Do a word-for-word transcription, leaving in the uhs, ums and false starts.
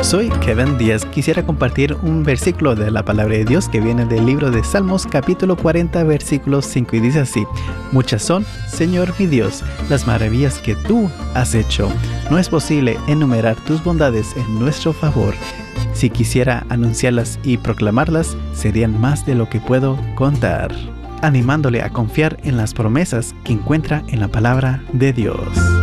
Soy Kevin Díaz. Quisiera compartir un versículo de la palabra de Dios que viene del libro de Salmos capítulo cuarenta versículos cinco y dice así: Muchas son, Señor mi Dios, las maravillas que tú has hecho. No es posible enumerar tus bondades en nuestro favor. Si quisiera anunciarlas y proclamarlas, serían más de lo que puedo contar. Animándole a confiar en las promesas que encuentra en la palabra de Dios.